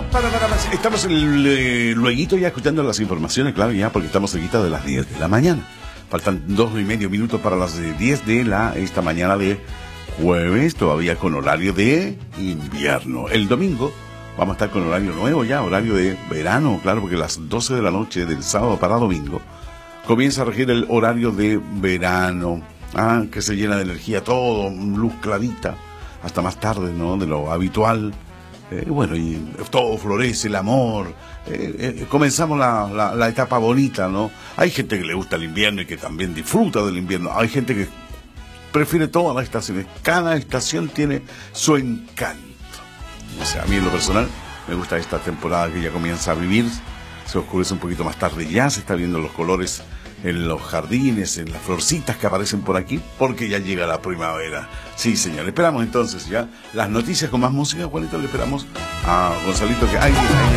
Estamos lueguito ya escuchando las informaciones, claro, ya porque estamos cerquita de las 10 de la mañana. Faltan 2,5 minutos para las 10 de esta mañana de jueves, todavía con horario de invierno. El domingo vamos a estar con horario nuevo ya, horario de verano, claro, porque a las 12 de la noche del sábado para domingo comienza a regir el horario de verano, que se llena de energía todo, luz clarita, hasta más tarde, ¿no?, de lo habitual. Bueno, y todo florece, el amor. Comenzamos la etapa bonita, ¿no? Hay gente que le gusta el invierno y que también disfruta del invierno. Hay gente que prefiere todas las estaciones. Cada estación tiene su encanto. O sea, a mí en lo personal me gusta esta temporada que ya comienza a vivir. Se oscurece un poquito más tarde, ya se está viendo los colores en los jardines, en las florcitas que aparecen por aquí, porque ya llega la primavera. Sí, señor. Esperamos entonces ya las noticias con más música. Juanito, le esperamos a Gonzalito que hay